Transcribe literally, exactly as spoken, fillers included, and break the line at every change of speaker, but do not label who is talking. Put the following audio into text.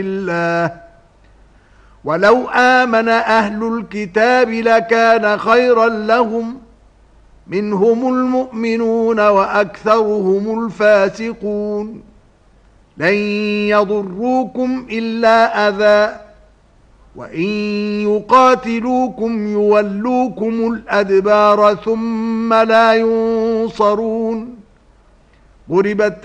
الله ولو آمن أهل الكتاب لكان خيرا لهم منهم المؤمنون وأكثرهم الفاسقون لن يضروكم إلا أذى وإن يقاتلوكم يولوكم الأدبار ثم لا ينصرون ضربت